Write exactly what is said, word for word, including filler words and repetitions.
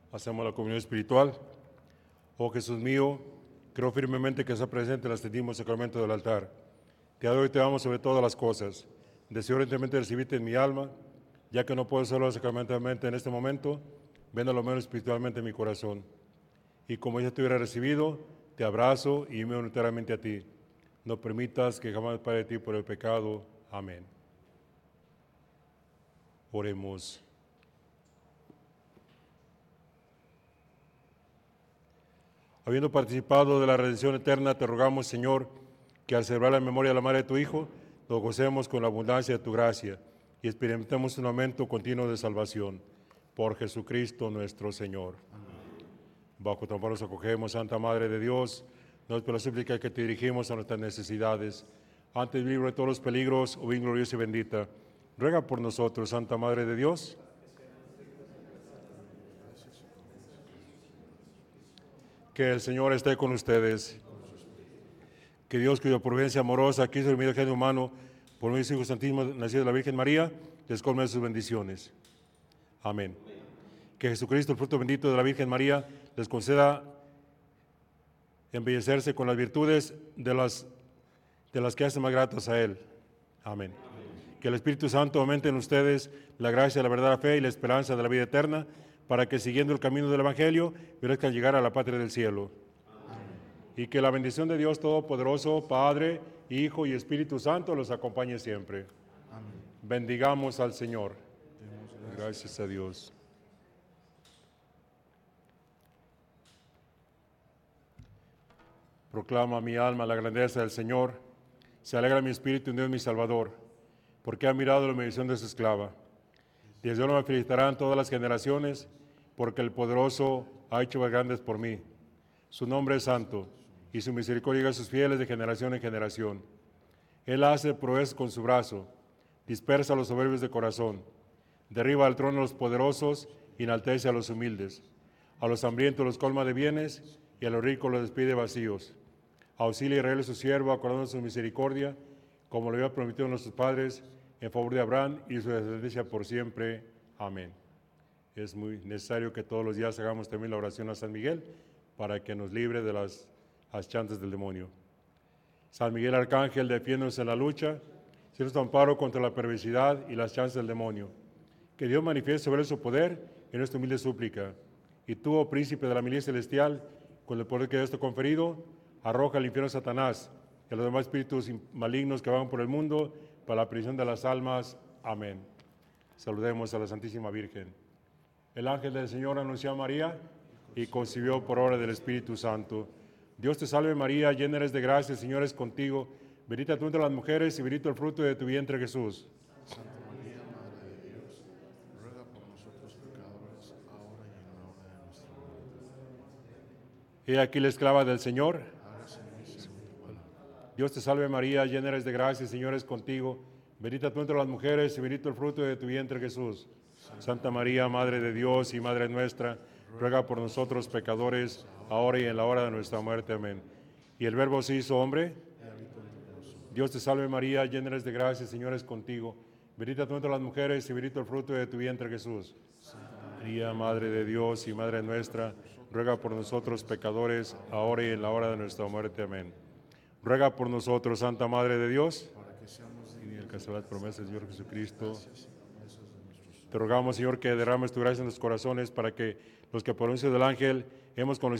Hacemos la comunión espiritual. Oh Jesús mío, creo firmemente que está presente en el santísimo sacramento del altar. Te adoro y te amo sobre todas las cosas. Deseo ardientemente recibirte en mi alma, ya que no puedo hacerlo sacramentalmente en este momento, ven a lo menos espiritualmente en mi corazón. Y como ya te hubiera recibido, te abrazo y me uno enteramente a ti. No permitas que jamás pare de ti por el pecado. Amén. Oremos. Habiendo participado de la redención eterna, te rogamos, Señor, que al celebrar la memoria de la Madre de tu Hijo, nos gocemos con la abundancia de tu gracia y experimentemos un aumento continuo de salvación. Por Jesucristo nuestro Señor. Amén. Bajo tu amparo nos acogemos, Santa Madre de Dios, no es por la súplica que te dirigimos a nuestras necesidades. Antes libre de todos los peligros, oh bien gloriosa y bendita, ruega por nosotros, Santa Madre de Dios. Que el Señor esté con ustedes. Que Dios, cuya providencia amorosa quiso redimir el género humano por medio de su Hijo Santísimo, nacido de la Virgen María, les colme de sus bendiciones. Amén. Que Jesucristo, el fruto bendito de la Virgen María, les conceda embellecerse con las virtudes de las, de las que hacen más gratas a Él. Amén. Que el Espíritu Santo aumente en ustedes la gracia, la verdad, la fe y la esperanza de la vida eterna, para que siguiendo el camino del Evangelio merezcan llegar a la patria del cielo. Amén. Y que la bendición de Dios Todopoderoso, Padre, Hijo y Espíritu Santo los acompañe siempre. Amén. Bendigamos al Señor. Gracias. Gracias a Dios. Proclama mi alma la grandeza del Señor. Se alegra mi espíritu en Dios mi Salvador, porque ha mirado la medición de su esclava. Desde ahora me felicitarán todas las generaciones, porque el poderoso ha hecho grandes por mí. Su nombre es santo, y su misericordia llega a sus fieles de generación en generación. Él hace proezas con su brazo, dispersa a los soberbios de corazón, derriba al trono a los poderosos y enaltece a los humildes. A los hambrientos los colma de bienes, y a los ricos los despide vacíos. Auxilia a Israel su siervo, acordando su misericordia, como lo había prometido a nuestros padres, en favor de Abraham y su descendencia por siempre. Amén. Es muy necesario que todos los días hagamos también la oración a San Miguel, para que nos libre de las acechanzas del demonio. San Miguel Arcángel, defiéndonos en la lucha, sé nuestro amparo contra la perversidad y las chanzas del demonio. Que Dios manifieste sobre él su poder en nuestra humilde súplica. Y tú, oh príncipe de la milicia celestial, con el poder que Dios te ha conferido, arroja al infierno a Satanás y a los demás espíritus malignos que van por el mundo para la perdición de las almas. Amén. Saludemos a la Santísima Virgen. El ángel del Señor anunció a María y concibió por obra del Espíritu Santo. Dios te salve María, llena eres de gracia, el Señor es contigo. Bendita tú entre las mujeres y bendito el fruto de tu vientre Jesús. Santa María, Madre de Dios, ruega por nosotros pecadores, ahora y en la hora de nuestra muerte. He aquí la esclava del Señor. Hágase en mí según tu palabra. Dios te salve María, llena eres de gracia, el Señor es contigo. Bendita tú entre las mujeres y bendito el fruto de tu vientre Jesús. Santa María, Madre de Dios y Madre nuestra, ruega por nosotros pecadores, ahora y en la hora de nuestra muerte. Amén. Y el Verbo se hizo hombre. Dios te salve María, llena eres de gracia, el Señor es contigo. Bendita tú entre las mujeres y bendito el fruto de tu vientre Jesús. Santa María, Madre de Dios y Madre nuestra, ruega por nosotros pecadores, ahora y en la hora de nuestra muerte. Amén. Ruega por nosotros, Santa Madre de Dios, para que seamos y el que las promesas del Señor Jesucristo. gracias y promesas de nuestros Te rogamos, Señor, que derrames tu gracia en los corazones para que los que por anuncio del ángel hemos conocido